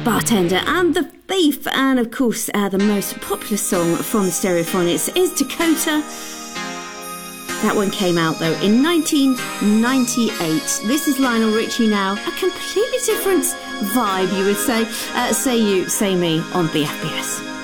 Bartender and The Thief, and of course the most popular song from the Stereophonics is Dakota. That one came out though in 1998. This is Lionel Richie now, a completely different vibe, you would say. Say You, Say Me on BFBS.